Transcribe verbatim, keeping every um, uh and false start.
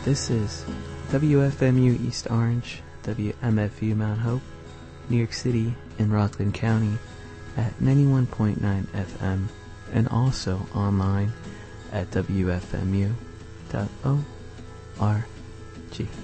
This is W F M U East Orange, W M F U Mount Hope, New York City, and Rockland County at ninety-one point nine F M, and also online at W F M U dot org.